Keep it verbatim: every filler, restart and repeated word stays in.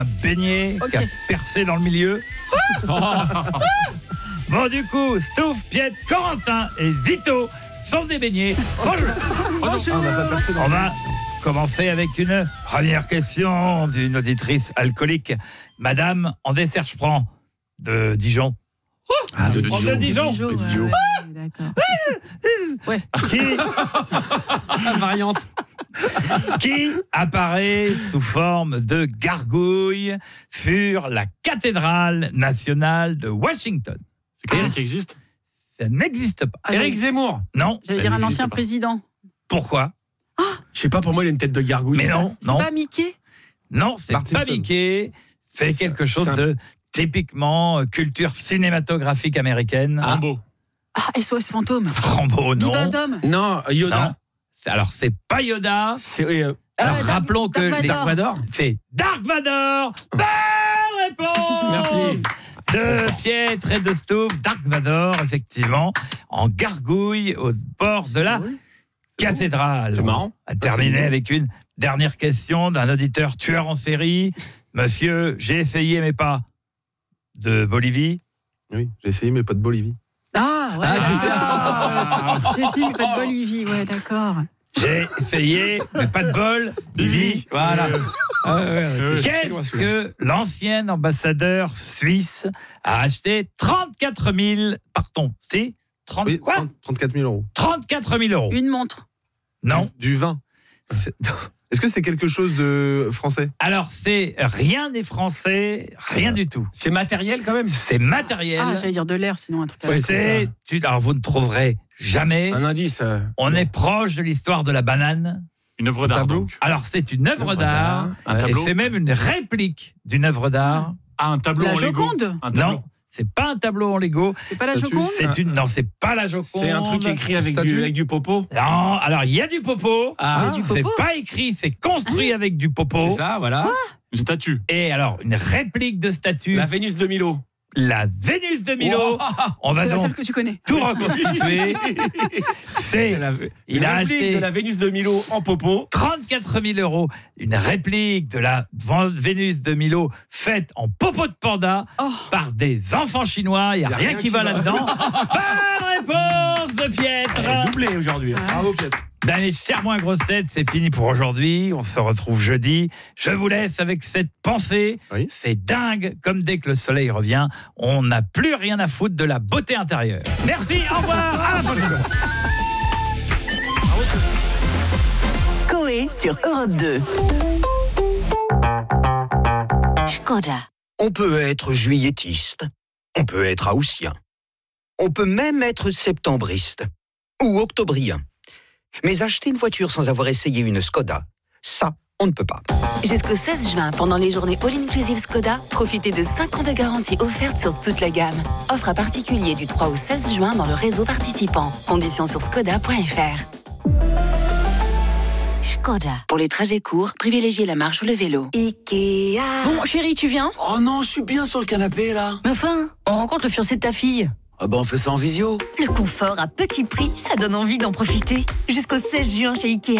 un beignet Ok. qui a percé dans le milieu. Bon, du coup, Stouff, Piet, Corentin et Zito sont des beignets. Bonjour. Bonjour. On n'a pas percé dans On le- va commencer avec une première question d'une auditrice alcoolique. Madame, en dessert, je prends de Dijon. Ah, de On de Dijon. Dijon, ouais, Dijon. ouais, d'accord. Qui, variante. qui apparaît sous forme de gargouille sur la cathédrale nationale de Washington. C'est quelqu'un qui existe? Ça n'existe pas. Ah, Éric j'allais- Zemmour. Non. J'allais dire un n'existe ancien pas. président. Pourquoi? Je sais pas, pour moi, il a une tête de gargouille. Mais non, C'est non, pas Mickey? non, c'est Bart pas Simpson. Mickey. C'est C'est- quelque chose c'est un- de typiquement euh, culture cinématographique américaine. Rambo. Ah, S O S Fantôme. Rambo, non. Bibendum. Non, Yoda. Non. C'est- Alors, c'est pas Yoda. C'est euh, Alors, Ah, Dark- rappelons que Dark les Dark Vador. c'est Dark Vador. Bonne réponse. Merci. De Pietre et de Stouff. Dark Vador, effectivement, en gargouille au bord de la cathédrale. C'est marrant. On va terminer avec une dernière question d'un auditeur tueur en série. Monsieur, j'ai essayé mais pas de Bolivie. Oui, j'ai essayé, mais pas de Bolivie. Ah, ouais. Ah, j'ai- Ah, J'ai essayé, mais pas de Bolivie. Ouais, d'accord. J'ai essayé mais pas de bol. Bolivie. Voilà. Ah, ouais, ouais, Euh, ouais. Qu'est-ce que l'ancien ambassadeur suisse a acheté trente-quatre mille, pardon, c'est trente Oui, quoi trente trente-quatre mille euros. trente-quatre mille euros. Une montre. Non. Du, du vin. C'est- Est-ce que c'est quelque chose de français? Alors, c'est rien des Français, rien du tout. C'est matériel quand même. C'est matériel. Ah, j'allais dire de l'air, sinon un truc. à- Ouais, c'est, tu- alors, vous ne trouverez jamais. Un indice. euh, On est proche de l'histoire de la banane. Une œuvre d'art. tableau donc. Alors, c'est une œuvre œuvre d'art. d'art. Un Et tableau. c'est même une réplique d'une œuvre d'art. Ah, un tableau La en Lego. Joconde. Un tableau. Non, c'est pas un tableau en Lego. C'est pas la Statue. Joconde? C'est une, non, c'est pas la Joconde. C'est un truc écrit avec Statue. du, avec du popo. Non, alors il y a du popo. Ah, du C'est popo. pas écrit, c'est construit avec du popo. c'est ça, voilà. Une statue. Et alors, une réplique de statue, La la, Vénus de Milo. Vénus de Milo. Oh, On va C'est la donc seule que tu connais. tout reconstituer. C'est C'est, la, il une a réplique acheté de la Vénus de Milo en popo. trente-quatre mille euros, une réplique de la Van- Vénus de Milo faite en popo de panda Oh. par des enfants chinois. Il n'y a, Y a rien, rien qui qui va va. là-dedans. Bonne réponse de Pietre. Elle est doublée aujourd'hui. Bravo, Piet. Allez, chère moins grosse tête, c'est fini pour aujourd'hui. On se retrouve jeudi. Je vous laisse avec cette pensée. Oui. C'est dingue, comme dès que le soleil revient, on n'a plus rien à foutre de la beauté intérieure. Merci, au revoir, à la prochaine. Coé sur Europe deux. Škoda. On peut être juillettiste, on peut être haussien, on peut même être septembriste ou octobrien. Mais acheter une voiture sans avoir essayé une Skoda, ça, on ne peut pas. Jusqu'au seize juin, pendant les journées All-Inclusive Skoda, profitez de cinq ans de garantie offerte sur toute la gamme. Offre à particulier du trois au seize juin dans le réseau participant. Conditions sur skoda point f r. Škoda. Pour les trajets courts, privilégiez la marche ou le vélo. Ikea. Bon, chérie, tu viens? Oh non, je suis bien sur le canapé là. Mais enfin, on rencontre le fiancé de ta fille. Ah bah on fait ça en visio. Le confort à petit prix, ça donne envie d'en profiter. Jusqu'au seize juin chez Ikea.